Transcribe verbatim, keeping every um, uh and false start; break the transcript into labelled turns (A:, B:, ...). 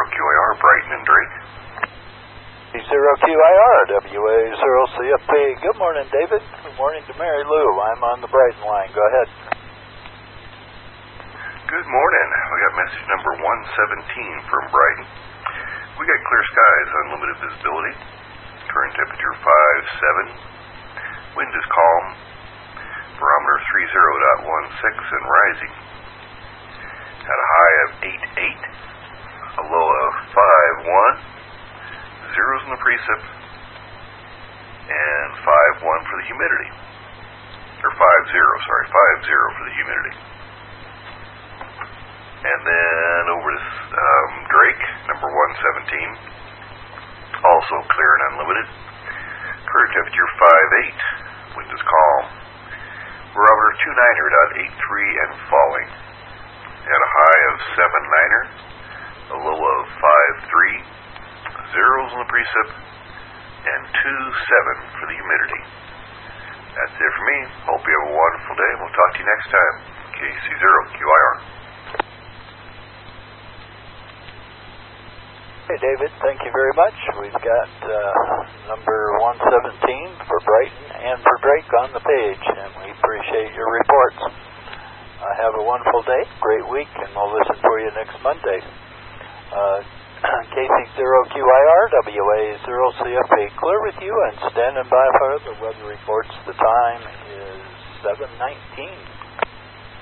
A: Q I R, Brighton and Drake.
B: zero Q I R, W A zero C F P. Good morning, David. Good morning to Mary Lou. I'm on the Brighton line. Go ahead.
A: Good morning. We got message number one seventeen from Brighton. We got clear skies, unlimited visibility. Current temperature five seven. Wind is calm. Barometer thirty point one six and rising. Had a high of eight eight. A low of five one. Zeros in the precip. And five one for the humidity. Or five zero, sorry, five zero for the humidity. And then over to um, Drake, number one seventeen. Also clear and unlimited. Current temperature five eight. Wind is calm. Barometer two niner point eight three and falling. Had a high of seven niner. A low of five three. Zeros in the precip. And two seven for the humidity. That's it for me. Hope you have a wonderful day. We'll talk to you next time. K C zero Q I R.
B: Hey, David, thank you very much. We've got uh, number one seventeen for Brighton and for Drake on the page, and we appreciate your reports. Uh, have a wonderful day, great week, and we'll listen for you next Monday. Uh, K C zero Q I R, W A zero C F A, clear with you and standing by for the weather reports. The time is seven nineteen.